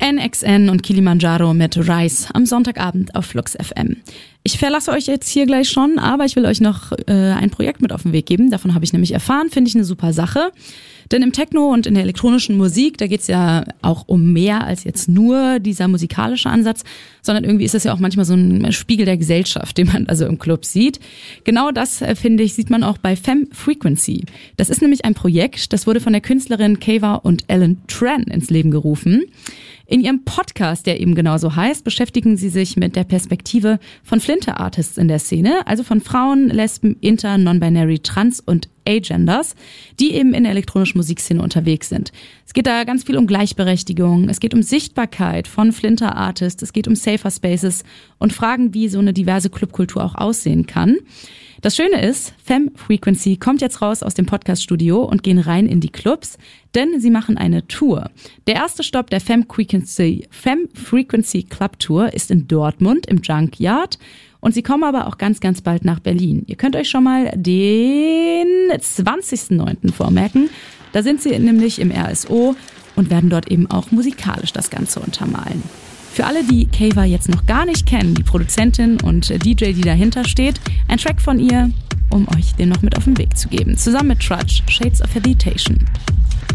NXN und Kilimanjaro mit Rise am Sonntagabend auf Flux FM. Ich verlasse euch jetzt hier gleich schon, aber ich will euch noch ein Projekt mit auf den Weg geben. Davon habe ich nämlich erfahren, finde ich eine super Sache. Denn im Techno und in der elektronischen Musik, da geht's ja auch um mehr als jetzt nur dieser musikalische Ansatz, sondern irgendwie ist das ja auch manchmal so ein Spiegel der Gesellschaft, den man also im Club sieht. Genau das, finde ich, sieht man auch bei Femme Frequency. Das ist nämlich ein Projekt, das wurde von der Künstlerin Kava und Ellen Tran ins Leben gerufen. In ihrem Podcast, der eben genauso heißt, beschäftigen sie sich mit der Perspektive von Flinter-Artists in der Szene, also von Frauen, Lesben, Inter, Non-Binary, Trans und Agenders, die eben in der elektronischen Musikszene unterwegs sind. Es geht da ganz viel um Gleichberechtigung, es geht um Sichtbarkeit von Flinter-Artists, es geht um Safer Spaces und Fragen, wie so eine diverse Clubkultur auch aussehen kann. Das Schöne ist, Femme Frequency kommt jetzt raus aus dem Podcast-Studio und gehen rein in die Clubs, denn sie machen eine Tour. Der erste Stopp der Femme Frequency Club Tour ist in Dortmund im Junkyard und sie kommen aber auch ganz, ganz bald nach Berlin. Ihr könnt euch schon mal den 20.09. vormerken. Da sind sie nämlich im RSO und werden dort eben auch musikalisch das Ganze untermalen. Für alle, die Kava jetzt noch gar nicht kennen, die Produzentin und DJ, die dahinter steht, ein Track von ihr, um euch den noch mit auf den Weg zu geben. Zusammen mit Trudge, Shades of Habitation.